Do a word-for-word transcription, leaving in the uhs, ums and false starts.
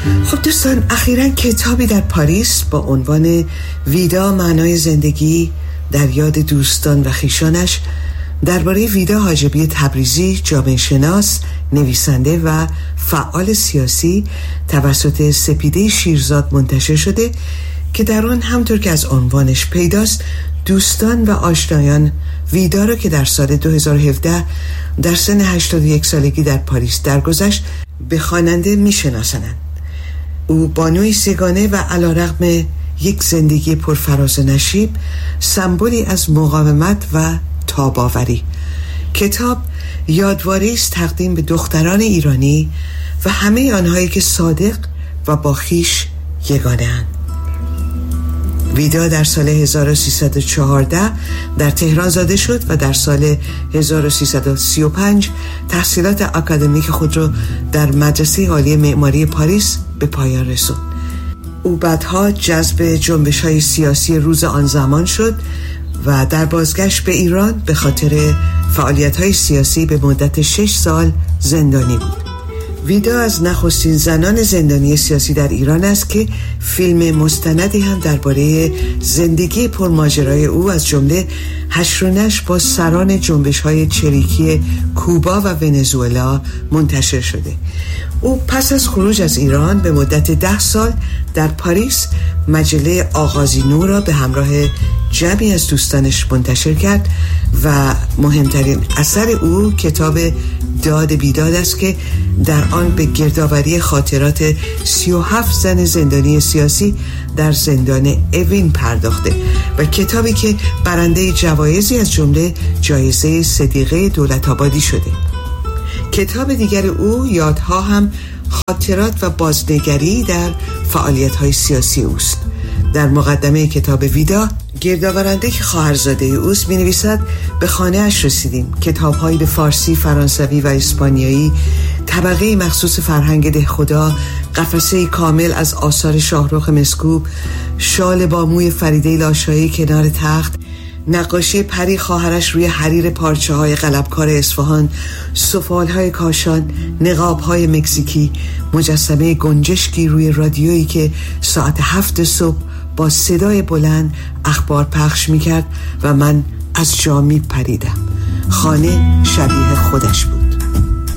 خب دوستان، اخیراً کتابی در پاریس با عنوان ویدا معنای زندگی در یاد دوستان و خویشانش درباره ویدا حاجبی تبریزی، جامعه شناس، نویسنده و فعال سیاسی توسط سپیده شیرزاد منتشر شده که در آن همطور که از عنوانش پیداست دوستان و آشنایان ویدا را که در سال دو هزار و هفده در سن هشتاد و یک سالگی در پاریس درگذشت به خواننده میشناسند. او بانوی سگانه و علیرغم یک زندگی پرفراز و نشیب سمبولی از مقاومت و تاب‌آوری. کتاب یادواری است تقدیم به دختران ایرانی و همه آنهایی که صادق و با خویش یگانه اند. ویدا در سال هزار و سیصد و چهارده در تهران زاده شد و در سال هزار و سیصد و سی و پنج تحصیلات آکادمیک خود را در مدرسه عالی معماری پاریس به پایان رساند. او بعدها جذب جنبش‌های سیاسی روز آن زمان شد و در بازگشت به ایران به خاطر فعالیت‌های سیاسی به مدت شش سال زندانی بود. ویدا از نخستین زنان زندانی سیاسی در ایران است که فیلم مستندی هم درباره زندگی پرماجرای او از جمله حشر و نشر با سران جنبش‌های چریکی کوبا و ونزوئلا منتشر شده. او پس از خروج از ایران به مدت ده سال در پاریس مجله آغازی نو را به همراه جمعی از دوستانش منتشر کرد و مهمترین اثر او کتاب داد بیداد است که در آن به گردآوری خاطرات سی و هفت زن زندانی سیاسی در زندان اوین پرداخته و کتابی که برنده جوایزی از جمله جایزه صدیقه دولت‌آبادی شده. کتاب دیگر او یادها هم خاطرات و بازنگری در فعالیت‌های سیاسی اوست. در مقدمه کتاب ویدا گردآورنده که خواهرزاده اوست می نویسد به خانه اش رسیدیم. کتاب‌هایی به فارسی، فرانسوی و اسپانیایی، طبقه مخصوص فرهنگ دهخدا، قفسه کامل از آثار شاهرخ مسکوب، شال با موی فریده لاشایی کنار تخت، نقاشی پری خواهرش روی حریر پارچه های قلبکار اصفهان، سفالهای کاشان، نقابهای مکزیکی، مجسمه گنجشکی روی رادیویی که ساعت هفت صبح با صدای بلند اخبار پخش میکرد و من از جا می پریدم. خانه شبیه خودش بود.